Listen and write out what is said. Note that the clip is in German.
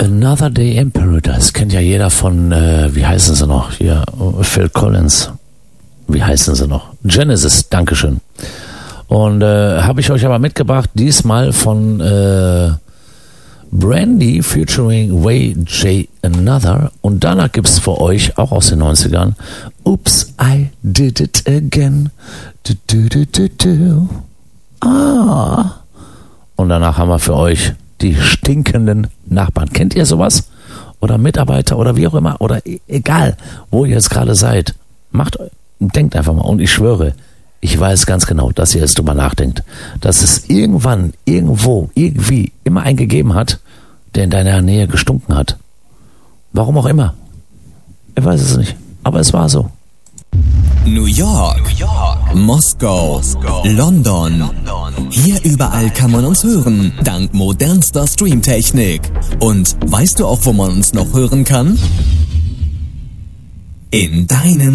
Another Day in Paradise kennt ja jeder von, wie heißen sie noch? Hier, Phil Collins. Wie heißen sie noch? Genesis, Dankeschön. Und habe ich euch aber mitgebracht, diesmal von Brandy featuring Way J Another. Und danach gibt's für euch, auch aus den 90ern, Oops, I Did It Again. Du, du, du, du, du. Ah. Und danach haben wir für euch die stinkenden Nachbarn. Kennt ihr sowas? Oder Mitarbeiter oder wie auch immer? Oder egal, wo ihr jetzt gerade seid. Denkt einfach mal. Und ich schwöre, ich weiß ganz genau, dass ihr jetzt drüber nachdenkt, dass es irgendwann, irgendwo, irgendwie immer einen gegeben hat, der in deiner Nähe gestunken hat. Warum auch immer. Ich weiß es nicht. Aber es war so. New York, Moskau, London. Hier überall kann man uns hören, dank modernster Streamtechnik. Und weißt du auch, wo man uns noch hören kann? In deinem